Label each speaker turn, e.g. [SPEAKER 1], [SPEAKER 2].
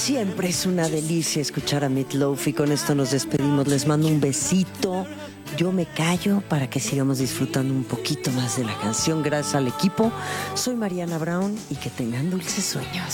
[SPEAKER 1] Siempre es una delicia escuchar a Meat Loaf y con esto nos despedimos. Les mando un besito. Yo me callo para que sigamos disfrutando un poquito más de la canción. Gracias al equipo. Soy Mariana Brown y que tengan dulces sueños.